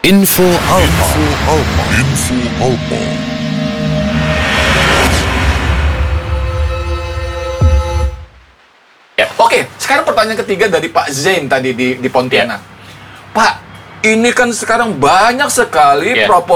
Info Alpa. Info Alpa. Ya, oke. Sekarang pertanyaan ketiga dari Pak Zain tadi di Pontianak. Pak, ini kan sekarang banyak sekali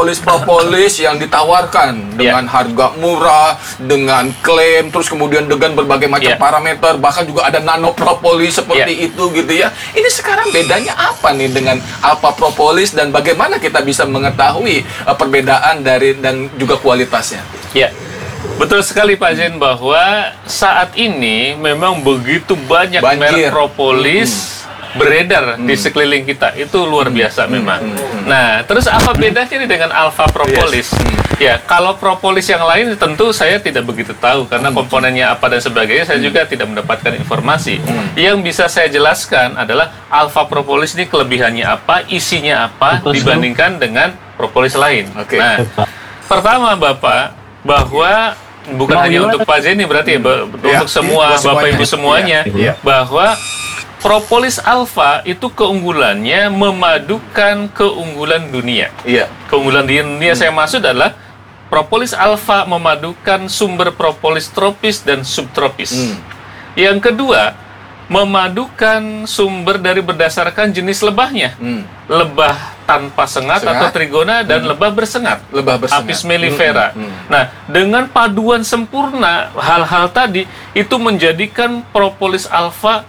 propolis yang ditawarkan dengan harga murah, dengan klaim, terus kemudian dengan berbagai macam parameter, bahkan juga ada nano propolis seperti itu gitu ya. Ini sekarang bedanya apa nih dengan alpha propolis dan bagaimana kita bisa mengetahui perbedaan dari dan juga kualitasnya? Ya. Betul sekali Pak Zain bahwa saat ini memang begitu banyak merek propolis beredar di sekeliling kita. Itu luar biasa memang. Nah, terus apa bedanya nih dengan alpha propolis? Ya, kalau propolis yang lain tentu saya tidak begitu tahu karena komponennya apa dan sebagainya saya juga tidak mendapatkan informasi. Yang bisa saya jelaskan adalah alpha propolis ini kelebihannya apa, isinya apa dibandingkan dengan propolis lain. Nah, pertama Bapak, bahwa bukan hanya untuk Pak Zain ini berarti untuk semua Bapak Ibu semuanya bahwa propolis alpha itu keunggulannya memadukan keunggulan dunia. Keunggulan dunia saya maksud adalah propolis alpha memadukan sumber propolis tropis dan subtropis. Yang kedua, memadukan sumber dari berdasarkan jenis lebahnya. Lebah tanpa sengat atau trigona dan lebah bersengat. Apis mellifera. Nah, dengan paduan sempurna hal-hal tadi itu menjadikan propolis alpha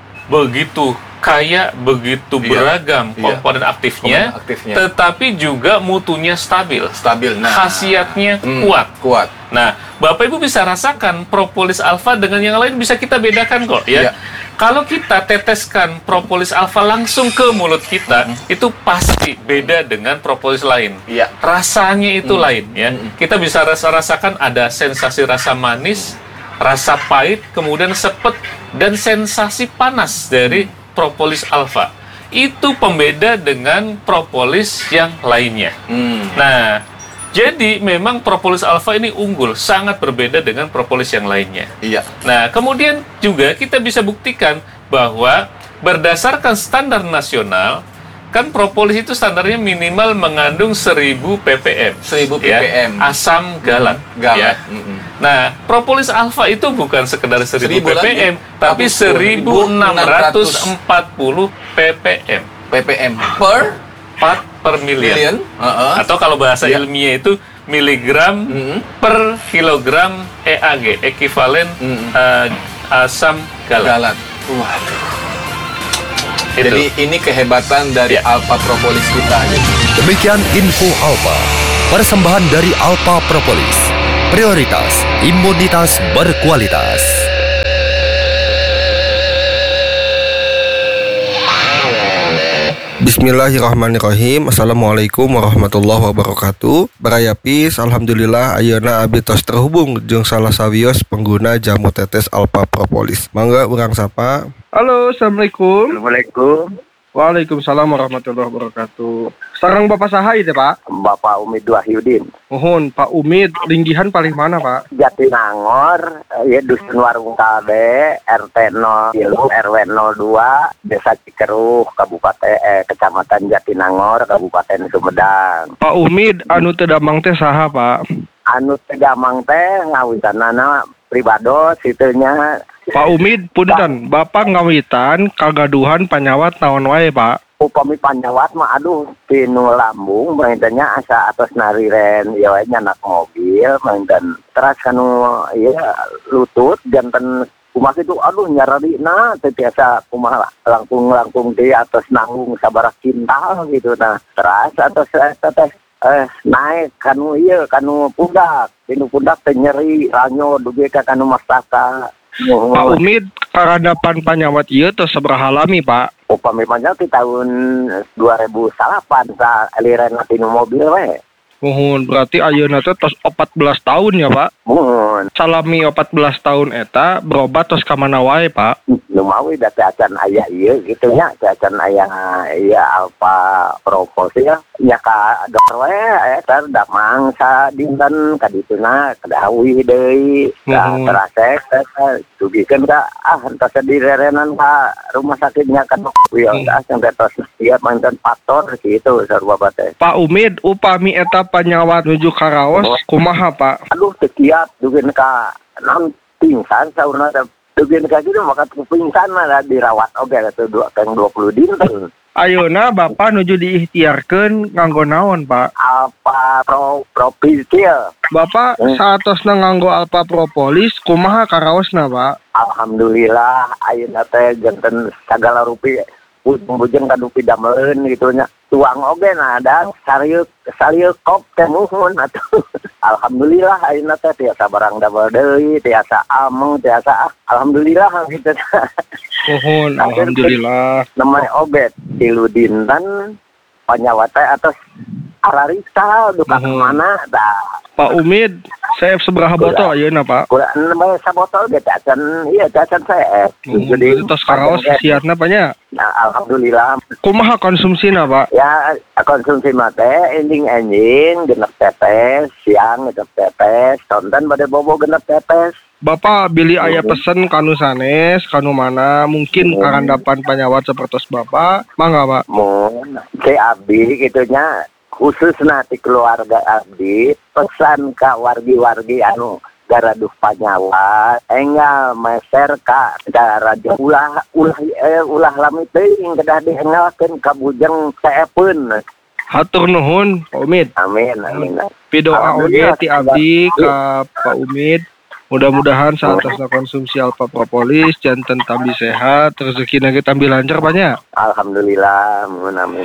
begitu kaya, begitu beragam komponen aktifnya, tetapi juga mutunya stabil. Khasiatnya kuat. Nah, Bapak Ibu bisa rasakan propolis alpha dengan yang lain bisa kita bedakan kok ya. Kalau kita teteskan propolis alpha langsung ke mulut kita, itu pasti beda dengan propolis lain. Rasanya itu lain ya. Kita bisa rasakan ada sensasi rasa manis, rasa pahit, kemudian sepet, dan sensasi panas dari propolis alpha. Itu pembeda dengan propolis yang lainnya. Nah, jadi memang propolis alpha ini unggul, sangat berbeda dengan propolis yang lainnya. Nah, kemudian juga kita bisa buktikan bahwa berdasarkan standar nasional, kan propolis itu standarnya minimal mengandung 1000 ppm. 1000 ppm. Asam galat. Nah, propolis alpha itu bukan sekedar 1000 ppm, tapi 1640 ppm. ppm per part per million. Atau kalau bahasa ilmiah itu miligram per kilogram EAG, ekivalen asam galat. Waduh. Jadi ini kehebatan dari alpha propolis kita. Demikian info Alpa, persembahan dari Alpha Propolis. Prioritas imunitas berkualitas. Bismillahirrahmanirrahim. Assalamualaikum warahmatullahi wabarakatuh. Barayapis, alhamdulillah ayeuna abdi tos terhubung jeung salah sawios pengguna jamu tetes Alpha Propolis. Mangga urang sapa. Halo, assalamualaikum. Assalamualaikum. Waalaikumsalam warahmatullahi wabarakatuh. Sareng Bapak saha ieu, Pak? Bapak Umid Wahyudin. Mohon Pak Umid, linggihan paling mana, Pak? Jatinangor, ya Dusun Warung Kalbe, RT 0 RW 02, Desa Cikeruh, Kecamatan Jatinangor, Kabupaten Sumedang. Pak Umid, anu teu damang teh saha, Pak? Anu teu damang teh ngawitanana pribados itunya. Pak Umid, punten, Bapak ngawitan kagaduhan panyawat naon wae, Pak? Upami panyawat mah aduh tinu lambung maintannya asa atas nariren ya we nyanak mobil maintan teras kanu ieu lutut janten kumaha itu aduh nyararina teh biasa kumaha langkung di atas nanggung sabaraha kintal gitu. Nah teras atas naik kanu ieu kanu pundak tinu pundak teh nyeri ranyo duge ka kanu mastaka. Pak Umid, karadapan panyawat ieu teh sabaraha lami, Pak? Upami panjang di tahun 2008 sa aliran tinu mobil we. Mohon berarti ayeuna teh tos 14 tahun ya, Pak? Mun salami 14 tahun eta berobat tos ka mana wae, Pak? lumawi da acan aya ieu gitu nya, acan aya Alpha Propos ya. Nya ka dokter wae eta da mangsa dinten ka dituna kadawi deui ka terasek tugikeun ka entos direrenan ka rumah sakitnya kan ya asang tos ieu manten faktor kitu sarua teh. Pak Umid, upami eta panyawat nuju karaos kumaha, Pak? Aduh teu kiat dugeun ka naon pingsan saurna dugeun ka kitu maka pingsan mah dirawat oge atuh 20 dinten. Ayeuna Bapak nuju diikhtiarkeun nganggo naon, Pak? Alpha Propis. Bapak saatosna nganggo Alpha Propolis kumaha karaosna, Pak? Alhamdulillah ayeuna teh janten sagala rupi bujeng kadupi dameleun gitu nya. Tuang oge na ada sarieu kop teh muhun atuh. Alhamdulillah ayeuna teh tiasa barang damel deui, tiasa ameng, tiasa alhamdulillah gitu. Muhun alhamdulillah. Namanya oge tilu dinten panyawat teh atos arariksa duka mana tah. Pak Umid, CF seberapa botol ayeuna, Pak? Kurang namanya sabotol ge cacan CF. Jadi tos karaos siatna nya. Nah, alhamdulillah. Kumaha konsumsina, Pak? Ya konsumsi mate ending genep tetes, siang genep tetes, tonton pada bobo genep tetes. Bapak bili aya pesen kanu sanes, kanu mana mungkin karandapan panyawat sepertos Bapak, mangga, Pak? Mun si abdi gitunya khusus nanti keluarga abdi pesan ka wargi-wargi anu garaduh panyawat enggal meser ka raja ulah lami teuing kedah diengalkeun ka bujeng teepeun. Hatur nuhun Pak Umid. Amin. Pidoa oge ti abdi ka Pak Umid. Mudah-mudahan saatosna konsumsi Alpha Propolis janten tambi sehat, rezekina ge tambi lancar banyak. Alhamdulillah, amin.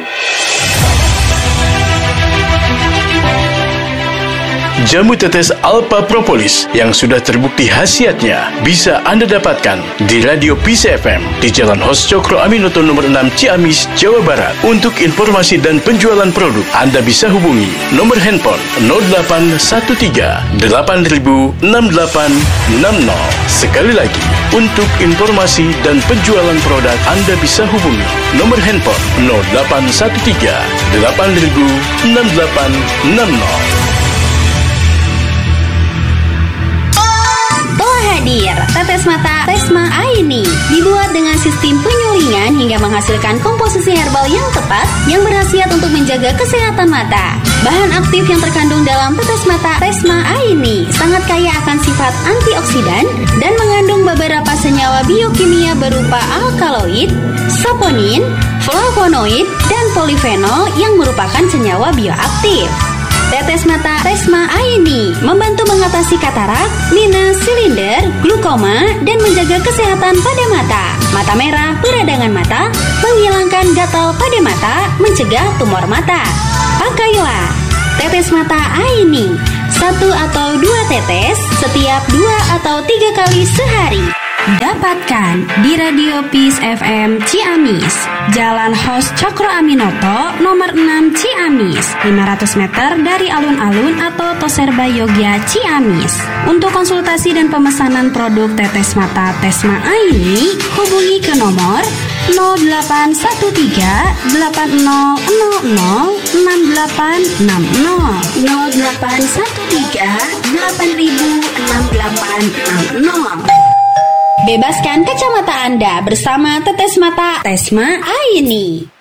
Jamu tetes Alpha Propolis yang sudah terbukti khasiatnya bisa Anda dapatkan di Radio Peace FM di Jalan Hos Cokro Aminoto nomor 6 Ciamis, Jawa Barat. Untuk informasi dan penjualan produk, Anda bisa hubungi nomor handphone 0813 8000 6860. Sekali lagi, untuk informasi dan penjualan produk, Anda bisa hubungi nomor handphone 0813 8000 6860. Hadir, tetes mata Tesma Aini dibuat dengan sistem penyulingan hingga menghasilkan komposisi herbal yang tepat yang berkhasiat untuk menjaga kesehatan mata. Bahan aktif yang terkandung dalam tetes mata Tesma Aini sangat kaya akan sifat antioksidan dan mengandung beberapa senyawa biokimia berupa alkaloid, saponin, flavonoid, dan polifenol yang merupakan senyawa bioaktif. Tetes mata Tesma Aini membantu mengatasi katarak, minus, silinder, glukoma, dan menjaga kesehatan pada mata. Mata merah, peradangan mata, menghilangkan gatal pada mata, mencegah tumor mata. Pakailah tetes mata Aini 1 atau 2 tetes setiap 2 atau 3 kali sehari. Dapatkan di Radio Peace FM Ciamis, Jalan Hos Cokro Aminoto, nomor 6 Ciamis, 500 meter dari alun-alun atau Toserba Yogya Ciamis. Untuk konsultasi dan pemesanan produk tetes mata Tesma Aini, hubungi ke nomor 0813 8000 6860 0813 8000 6860. Bebaskan kacamata Anda bersama tetes mata Tesma Aini.